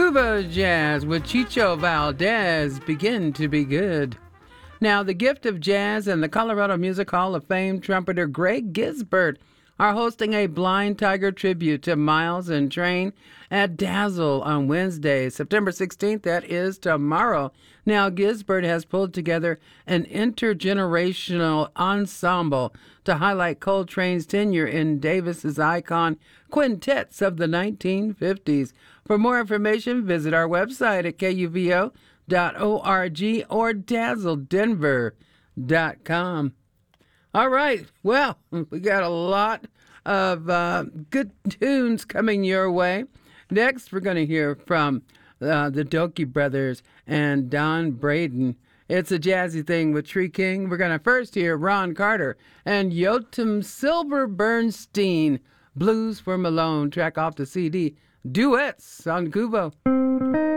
Cuba Jazz with Chicho Valdez begin to be good. Now, the gift of jazz and the Colorado Music Hall of Fame trumpeter Greg Gisbert are hosting a Blind Tiger tribute to Miles and Train at Dazzle on Wednesday, September 16th. That is tomorrow. Now, Gisbert has pulled together an intergenerational ensemble to highlight Coltrane's tenure in Davis's icon quintets of the 1950s. For more information, visit our website at kuvo.org or dazzledenver.com. All right. Well, we got a lot of good tunes coming your way. Next, we're going to hear from the Dokie Brothers and Don Braden. It's a jazzy thing with Tree King. We're going to first hear Ron Carter and Yotam Silver Bernstein, Blues for Malone, track off the CD, Duets on Kubo.